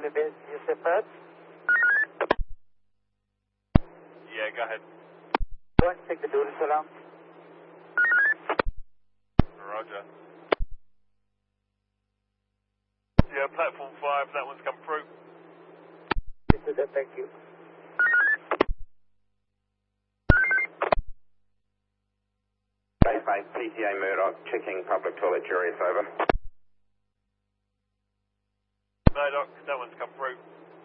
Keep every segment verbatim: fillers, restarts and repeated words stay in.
Charlie Base, you say first? Yeah, go ahead. Go and check the door alarm. Roger. Yeah, platform five, that one's come through. Thank you. Base base, P T A Murdoch, checking public toilet Jurius, over. Murdoch, that one's come through.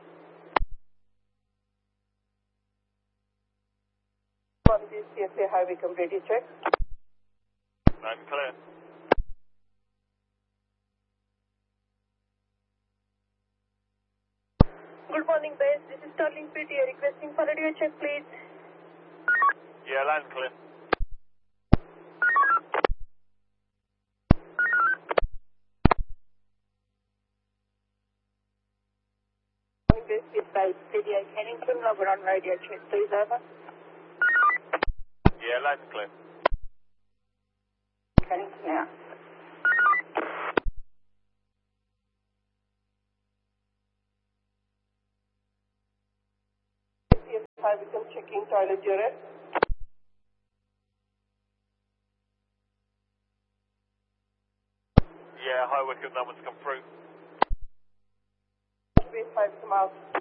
On the C S A highway completely check. I'm clear. Good morning, base. This is Sterling P T A requesting for radio check, please. Yeah, land clear. Morning, base. This is P T A Kennington, log on radio check, please, over. Yeah, land clear. Kennington, yeah. C S A highway come checking toilet Jurius. Yeah, High Wycombe, that one's come through. Base five come out.